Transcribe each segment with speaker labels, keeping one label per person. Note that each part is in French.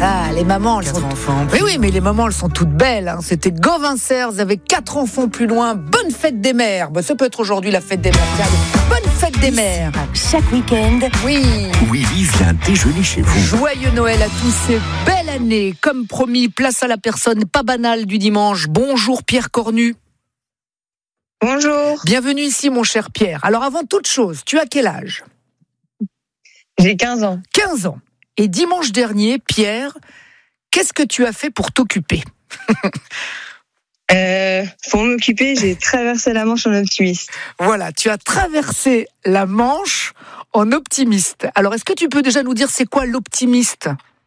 Speaker 1: ça, les mamans, elles
Speaker 2: 4
Speaker 1: sont...
Speaker 2: enfants.
Speaker 1: Oui, mais les mamans, elles sont toutes belles. Hein. C'était Gauvin Serres avec 4 enfants plus loin. Bonne fête des mères. Bah, ça peut être aujourd'hui la fête des mères. Tiens, bonne fête des mères.
Speaker 3: Chaque week-end,
Speaker 1: Oui.
Speaker 4: Willy vient déjeuner chez vous.
Speaker 1: Joyeux Noël à tous et belle année. Comme promis, place à la personne pas banale du dimanche. Bonjour Pierre Cornu.
Speaker 5: Bonjour,
Speaker 1: Bienvenue ici mon cher Pierre. Alors avant toute chose, tu as quel âge ?
Speaker 5: j'ai 15 ans.
Speaker 1: 15 ans. Et dimanche dernier, Pierre, qu'est-ce que tu as fait pour t'occuper ?
Speaker 5: Pour m'occuper, j'ai traversé la Manche en optimiste.
Speaker 1: Voilà, tu as traversé la Manche en optimiste. Alors, est-ce que tu peux déjà nous dire c'est quoi l'optimiste ?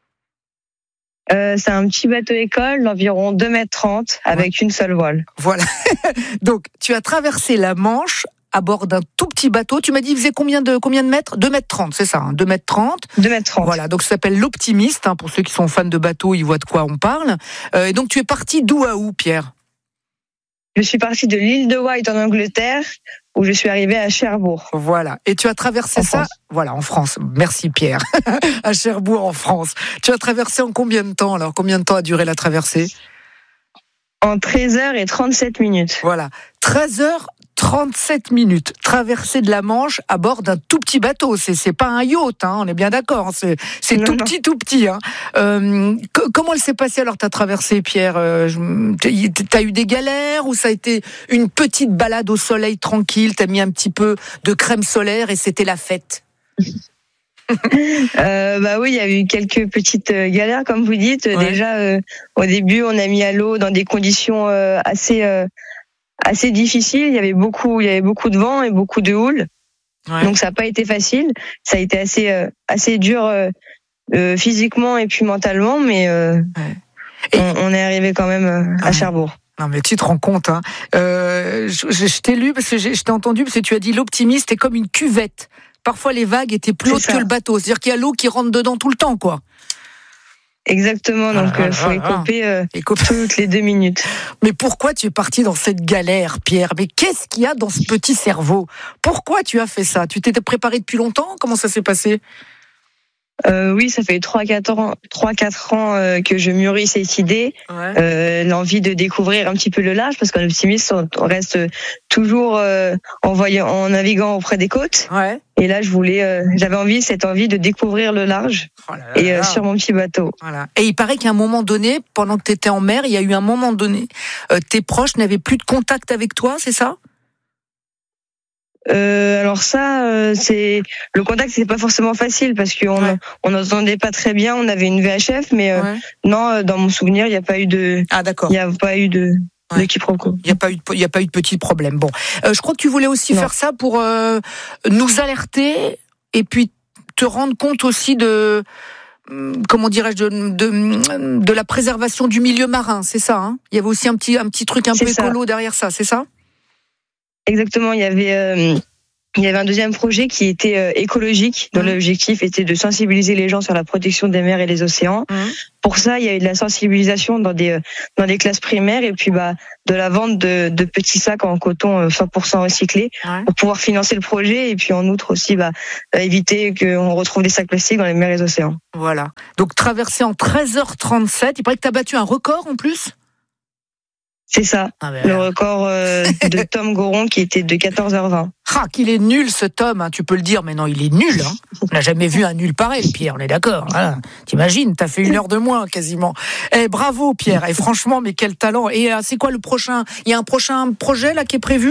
Speaker 5: C'est un petit bateau école d'environ 2,30 m avec une seule voile.
Speaker 1: Voilà. Donc, tu as traversé la Manche à bord d'un tout petit bateau. Tu m'as dit, il faisait combien de mètres ? 2,30 m, c'est ça, hein, 2,30 m.
Speaker 5: 2,30 m.
Speaker 1: Voilà, donc ça s'appelle l'optimiste. Hein, pour ceux qui sont fans de bateaux, ils voient de quoi on parle. Et donc, tu es parti d'où à où, Pierre ?
Speaker 5: Je suis partie de l'île de Wight en Angleterre, où je suis arrivée à Cherbourg.
Speaker 1: Voilà. Et tu as traversé
Speaker 5: En
Speaker 1: ça,
Speaker 5: France.
Speaker 1: voilà, en France. Merci Pierre. À Cherbourg, en France. Tu as traversé en combien de temps alors ? Combien de temps a duré la traversée ?
Speaker 5: En 13h37 minutes.
Speaker 1: Voilà. 13h37. Traversée de la Manche à bord d'un tout petit bateau. C'est pas un yacht, hein, on est bien d'accord. C'est
Speaker 5: Non,
Speaker 1: tout
Speaker 5: non.
Speaker 1: petit. Hein. Comment elle s'est passée alors ta traversée, Pierre ? T'as eu des galères ou ça a été une petite balade au soleil tranquille ? T'as mis un petit peu de crème solaire et c'était la fête ?
Speaker 5: Bah oui, il y a eu quelques petites galères, comme vous dites.
Speaker 1: Ouais.
Speaker 5: Déjà, au début, on a mis à l'eau dans des conditions assez difficiles. Il y avait beaucoup de vent et beaucoup de houle.
Speaker 1: Ouais.
Speaker 5: Donc ça n'a pas été facile. Ça a été assez dur physiquement et puis mentalement, mais
Speaker 1: Et-
Speaker 5: on est arrivé quand même à
Speaker 1: Ouais.
Speaker 5: Cherbourg.
Speaker 1: Non mais tu te rends compte, hein. Je t'ai lu parce que je t'ai entendu parce que tu as dit l'optimiste est comme une cuvette. Parfois les vagues étaient plus
Speaker 5: C'est
Speaker 1: hautes
Speaker 5: ça.
Speaker 1: que le bateau, c'est-à-dire qu'il y a l'eau qui rentre dedans tout le temps, quoi.
Speaker 5: Exactement, donc faut écoper toutes les 2 minutes.
Speaker 1: Mais pourquoi tu es parti dans cette galère, Pierre ? Mais qu'est-ce qu'il y a dans ce petit cerveau ? Pourquoi tu as fait ça ? Tu t'étais préparé depuis longtemps ? Comment ça s'est passé ?
Speaker 5: Oui, ça fait 3-4 ans que je mûris cette idée, l'envie de découvrir un petit peu le large, parce qu'en optimiste, on reste toujours en naviguant auprès des côtes.
Speaker 1: Ouais.
Speaker 5: Et là, j'avais cette envie de découvrir le large
Speaker 1: Oh là là
Speaker 5: et
Speaker 1: là.
Speaker 5: sur mon petit bateau.
Speaker 1: Voilà. Et il paraît qu'à un moment donné, pendant que tu étais en mer, il y a eu un moment donné, tes proches n'avaient plus de contact avec toi, c'est ça ?
Speaker 5: Alors ça, c'est le contact, c'est pas forcément facile parce qu'on on n'entendait pas très bien. On avait une VHF, mais non, dans mon souvenir, il n'y a pas eu de,
Speaker 1: Ah d'accord.
Speaker 5: il n'y a pas eu de quiproquo.
Speaker 1: Il n'y a pas eu de petit problème. Bon, je crois que tu voulais aussi faire ça pour nous alerter et puis te rendre compte aussi de, comment dirais-je, de la préservation du milieu marin, c'est ça, hein ? Il y avait aussi un petit truc un peu écolo derrière ça, c'est ça ?
Speaker 5: Exactement, il y avait un deuxième projet qui était écologique, dont l'objectif était de sensibiliser les gens sur la protection des mers et des océans. Pour ça, il y a eu de la sensibilisation dans des classes primaires et puis de la vente de petits sacs en coton 100% recyclés pour pouvoir financer le projet et puis en outre aussi éviter qu'on retrouve des sacs plastiques dans les mers et les océans.
Speaker 1: Voilà. Donc traversé en 13h37, il paraît que tu as battu un record en plus ?
Speaker 5: C'est ça, le record de Tom Goron qui était de 14h20.
Speaker 1: Ah, qu'il est nul ce Tom, hein, tu peux le dire, mais non, il est nul. Hein. On n'a jamais vu un nul pareil, Pierre, on est d'accord. Hein. T'imagines, t'as fait 1 heure de moins quasiment. Eh, bravo Pierre, et franchement, mais quel talent. Et c'est quoi le prochain ? Il y a un prochain projet là qui est prévu ?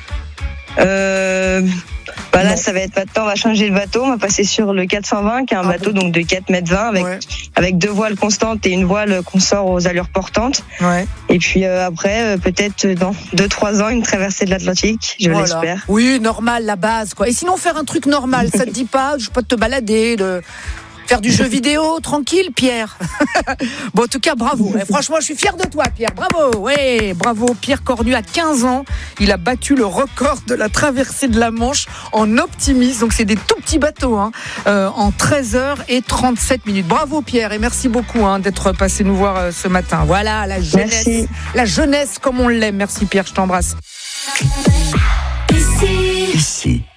Speaker 5: Là, ça va être maintenant, on va changer le bateau, on va passer sur le 420, qui est un bateau donc de 4,20 m avec 2 voiles constantes et une voile qu'on sort aux allures portantes. Et puis après, peut-être dans 2-3 ans, une traversée de l'Atlantique, je l'espère.
Speaker 1: Oui, normal, la base, quoi. Et sinon, faire un truc normal, ça te dit pas, je sais pas, de te balader, de faire du jeu vidéo, tranquille, Pierre. Bon, en tout cas, bravo. Et franchement, je suis fier de toi, Pierre. Bravo. Ouais, bravo. Pierre Cornu, à 15 ans, il a battu le record de la traversée de la Manche en optimiste. Donc, c'est des tout petits bateaux, hein, en 13h37. Bravo, Pierre. Et merci beaucoup d'être passé nous voir ce matin. Voilà, la jeunesse.
Speaker 5: Merci.
Speaker 1: La jeunesse comme on l'aime. Merci, Pierre. Je t'embrasse.
Speaker 4: Ici.